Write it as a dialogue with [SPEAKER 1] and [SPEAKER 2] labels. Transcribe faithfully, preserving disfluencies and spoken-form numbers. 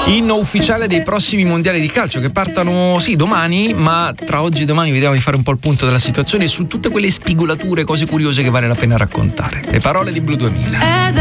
[SPEAKER 1] Inno ufficiale dei prossimi mondiali di calcio che partono sì domani, ma tra oggi e domani vediamo di fare un po' il punto della situazione su tutte quelle spigolature, cose curiose che vale la pena raccontare. Le parole di Blu duemila.